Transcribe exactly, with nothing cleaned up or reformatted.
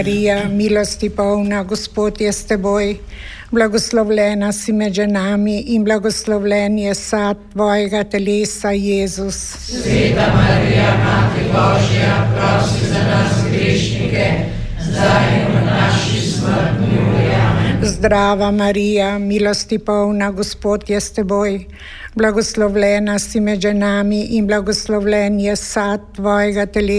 Marija, milosti polna, Gospod je s teboj, blagoslovljena si med ženami in blagoslovljen je sad tvojega telesa, Jezus. Sveta Marija, Mati Božja, prosi za nas grešnike, zdaj in v naši smrtni uri. Amen. Zdrava Marija, milosti polna, Gospod je s teboj, blagoslovljena si med ženami in blagoslovljen je sad tvojega telesa,